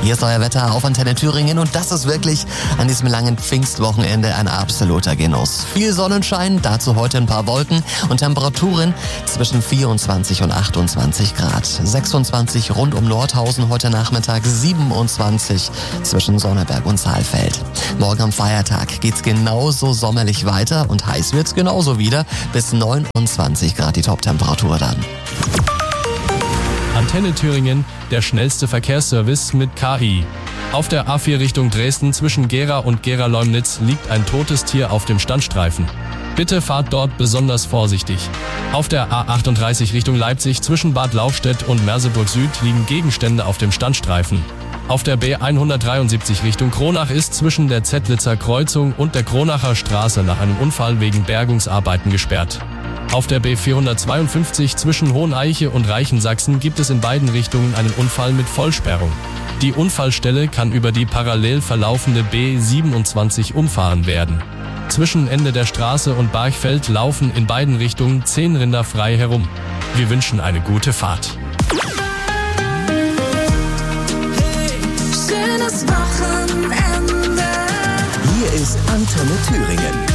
Hier ist euer Wetter auf Antenne Thüringen und das ist wirklich an diesem langen Pfingstwochenende ein absoluter Genuss. Viel Sonnenschein, dazu heute ein paar Wolken und Temperaturen zwischen 24 und 28 Grad. 26 rund um Nordhausen heute Nachmittag, 27 zwischen Sonneberg und Saalfeld. Morgen am Feiertag geht's genauso sommerlich weiter und heiß wird's genauso wieder. Bis 29 Grad die Toptemperatur dann. Antenne Thüringen, der schnellste Verkehrsservice mit KI. Auf der A4 Richtung Dresden zwischen Gera und Gera-Leumnitz liegt ein totes Tier auf dem Standstreifen. Bitte fahrt dort besonders vorsichtig. Auf der A38 Richtung Leipzig zwischen Bad Lauchstädt und Merseburg Süd liegen Gegenstände auf dem Standstreifen. Auf der B173 Richtung Kronach ist zwischen der Zettlitzer Kreuzung und der Kronacher Straße nach einem Unfall wegen Bergungsarbeiten gesperrt. Auf der B452 zwischen Hoheneiche und Reichensachsen gibt es in beiden Richtungen einen Unfall mit Vollsperrung. Die Unfallstelle kann über die parallel verlaufende B27 umfahren werden. Zwischen Ende der Straße und Barchfeld laufen in beiden Richtungen 10 Rinder frei herum. Wir wünschen eine gute Fahrt. Hey, schönes Wochenende. Hier ist Antenne Thüringen.